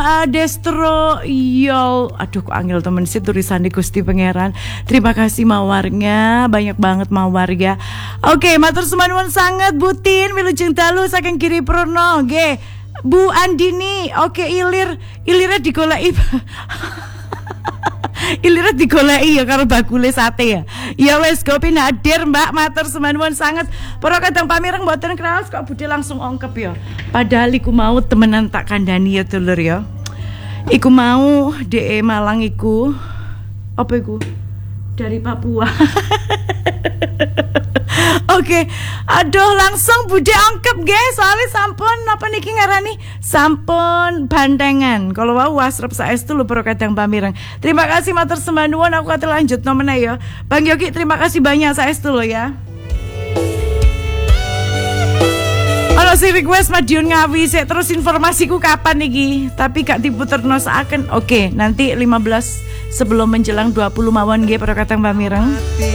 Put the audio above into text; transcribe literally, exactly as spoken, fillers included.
uh, Destro Yol. Aduh kok angel temen sih tulisan di Gusti Pangeran. Terima kasih mawarnya, banyak banget mawarga. Oke, matur sumanuwun sangat Butin wilujeng dalu saking Giri Purno nggih. Bu Andini, oke ilir ilirnya digoleki. Ilirnya digoleki ya karo bakule sate ya. Ya wes go pinadir Mbak, matur sumanuwun sangat. Para kadang pamireng mboten kraos kok budhe langsung ongkep ya. Padahal iku mau temenan tak kandhani ya dulur ya. Iku mau D E Malang iku apa iku? Dari Papua. Oke, aduh langsung budhe ongkep nggih, soalnya sampun apa niki ngarani sampun bantengan. Kalau wau wasrep saestu lho para kadang pamireng. Terima kasih matur sembah aku kate lanjut nomene ya. Bang Yogi terima kasih banyak saestu lho ya. Ono si request Madiun Ngawi sik terus informasiku kapan iki, tapi gak diputerno saaken. Oke, nanti lima belas sebelum menjelang dua puluh mawon nggih para kadang pamireng.